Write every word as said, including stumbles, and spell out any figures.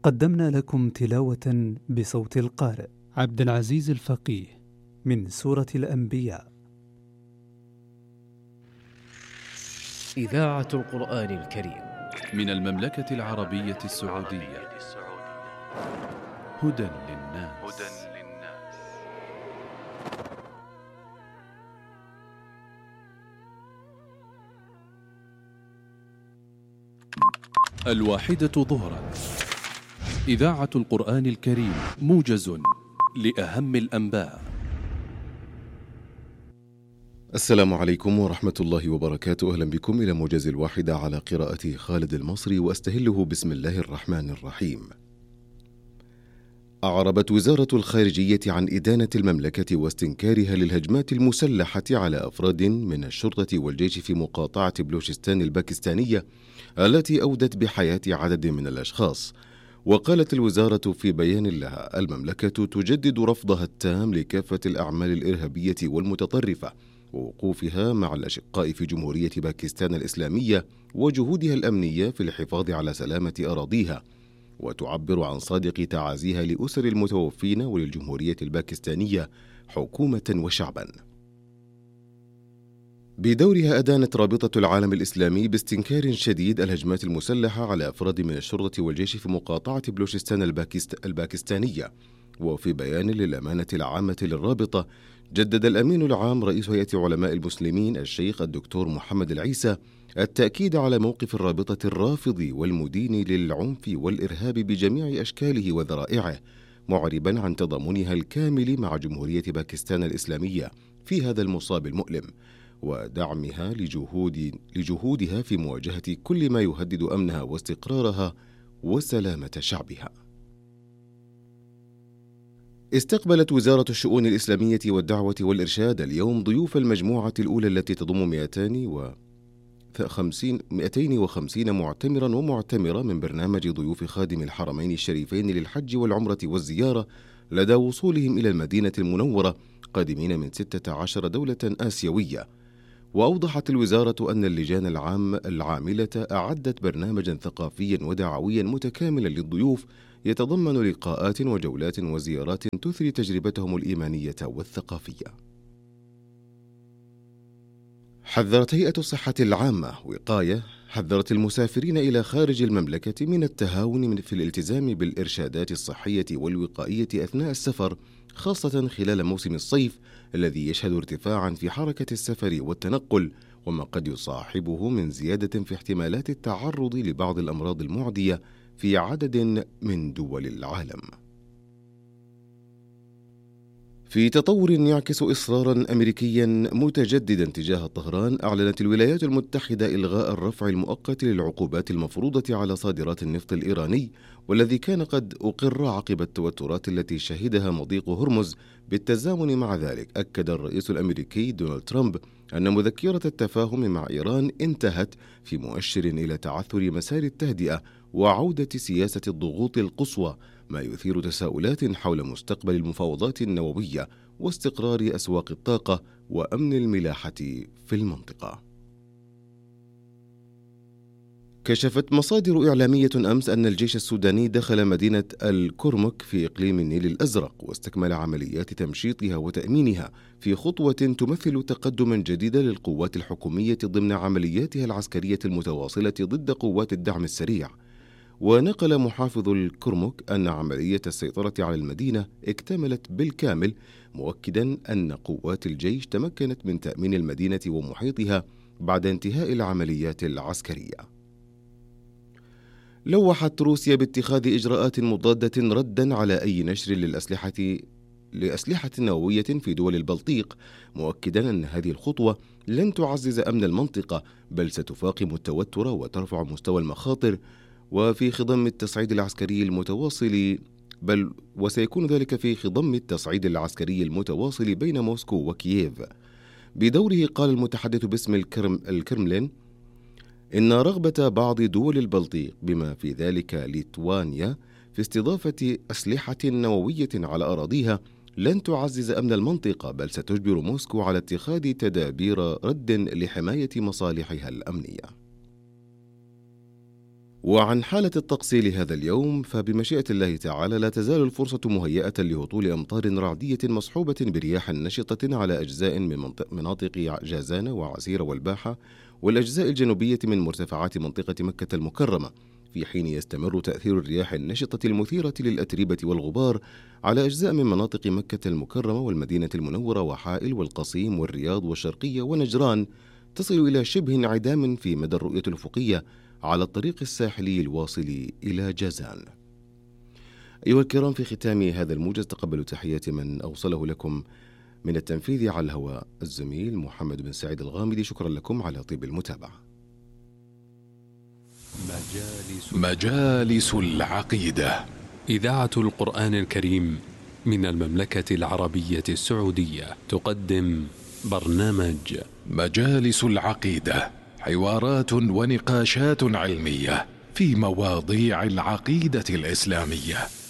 قدمنا لكم تلاوة بصوت القارئ عبد العزيز الفقيه من سورة الأنبياء. إذاعة القرآن الكريم من المملكة العربية السعودية. هدى للناس. الواحدة ظهرا. إذاعة القرآن الكريم موجز لأهم الأنباء. السلام عليكم ورحمة الله وبركاته. أهلا بكم إلى موجز الواحدة على قراءة خالد المصري، وأستهله بسم الله الرحمن الرحيم. أعربت وزارة الخارجية عن إدانة المملكة واستنكارها للهجمات المسلحة على أفراد من الشرطة والجيش في مقاطعة بلوشستان الباكستانية التي أودت بحياة عدد من الأشخاص. وقالت الوزارة في بيان لها: المملكة تجدد رفضها التام لكافة الأعمال الإرهابية والمتطرفة، ووقوفها مع الأشقاء في جمهورية باكستان الإسلامية وجهودها الأمنية في الحفاظ على سلامة أراضيها، وتعبر عن صادق تعازيها لأسر المتوفين وللجمهورية الباكستانية حكومة وشعبا. بدورها أدانت رابطة العالم الإسلامي باستنكار شديد الهجمات المسلحة على أفراد من الشرطة والجيش في مقاطعة بلوشستان الباكست... الباكستانية. وفي بيان للأمانة العامة للرابطة، جدد الأمين العام رئيس هيئة علماء المسلمين الشيخ الدكتور محمد العيسى التأكيد على موقف الرابطة الرافض والمدين للعنف والإرهاب بجميع أشكاله وذرائعه، معربا عن تضامنها الكامل مع جمهورية باكستان الإسلامية في هذا المصاب المؤلم، ودعمها لجهود لجهودها في مواجهة كل ما يهدد أمنها واستقرارها وسلامة شعبها. استقبلت وزارة الشؤون الإسلامية والدعوة والإرشاد اليوم ضيوف المجموعة الأولى التي تضم مئتين وخمسين معتمرا ومعتمرة من برنامج ضيوف خادم الحرمين الشريفين للحج والعمرة والزيارة لدى وصولهم إلى المدينة المنورة، قادمين من ستة عشر دولة آسيوية. وأوضحت الوزارة أن اللجان العام العاملة أعدت برنامجا ثقافيا ودعويا متكاملا للضيوف يتضمن لقاءات وجولات وزيارات تثري تجربتهم الإيمانية والثقافية. حذرت هيئة الصحة العامة وقاية حذرت المسافرين إلى خارج المملكة من التهاون في الالتزام بالإرشادات الصحية والوقائية أثناء السفر، خاصة خلال موسم الصيف الذي يشهد ارتفاعا في حركة السفر والتنقل، وما قد يصاحبه من زيادة في احتمالات التعرض لبعض الأمراض المعدية في عدد من دول العالم. في تطور يعكس إصرارا أمريكيا متجددا تجاه طهران، أعلنت الولايات المتحدة إلغاء الرفع المؤقت للعقوبات المفروضة على صادرات النفط الإيراني، والذي كان قد أقر عقب التوترات التي شهدها مضيق هرمز. بالتزامن مع ذلك، أكد الرئيس الأمريكي دونالد ترامب أن مذكرة التفاهم مع إيران انتهت، في مؤشر إلى تعثر مسار التهدئة وعودة سياسة الضغوط القصوى، ما يثير تساؤلات حول مستقبل المفاوضات النووية واستقرار أسواق الطاقة وأمن الملاحة في المنطقة. كشفت مصادر إعلامية أمس أن الجيش السوداني دخل مدينة الكرمك في إقليم النيل الأزرق، واستكمل عمليات تمشيطها وتأمينها في خطوة تمثل تقدما جديدا للقوات الحكومية ضمن عملياتها العسكرية المتواصلة ضد قوات الدعم السريع. ونقل محافظ الكرمك أن عملية السيطرة على المدينة اكتملت بالكامل، مؤكدا أن قوات الجيش تمكنت من تأمين المدينة ومحيطها بعد انتهاء العمليات العسكرية. لوحت روسيا باتخاذ إجراءات مضادة ردا على أي نشر للأسلحة لأسلحة نووية في دول البلطيق، مؤكدا أن هذه الخطوة لن تعزز أمن المنطقة، بل ستفاقم التوتر وترفع مستوى المخاطر، وفي خضم التصعيد العسكري المتواصل بل وسيكون ذلك في خضم التصعيد العسكري المتواصل بين موسكو وكييف. بدوره قال المتحدث باسم الكرم الكرملين إن رغبة بعض دول البلطيق بما في ذلك ليتوانيا في استضافة أسلحة نووية على أراضيها لن تعزز أمن المنطقة، بل ستجبر موسكو على اتخاذ تدابير رد لحماية مصالحها الأمنية. وعن حالة الطقس لهذا اليوم، فبمشيئة الله تعالى لا تزال الفرصة مهيئة لهطول أمطار رعدية مصحوبة برياح نشطة على أجزاء من مناطق جازان وعسير والباحة والأجزاء الجنوبية من مرتفعات منطقة مكة المكرمة، في حين يستمر تأثير الرياح النشطة المثيرة للأتربة والغبار على أجزاء من مناطق مكة المكرمة والمدينة المنورة وحائل والقصيم والرياض والشرقية ونجران، تصل إلى شبه انعدام في مدى الرؤية الأفقية على الطريق الساحلي الواصل إلى جازان. أيها الكرام، في ختام هذا الموجز تقبلوا تحيات من أوصله لكم من التنفيذ على الهواء الزميل محمد بن سعيد الغامدي. شكرا لكم على طيب المتابعة. مجالس, مجالس العقيدة، إذاعة القرآن الكريم من المملكة العربية السعودية تقدم برنامج مجالس العقيدة، حوارات ونقاشات علمية في مواضيع العقيدة الإسلامية.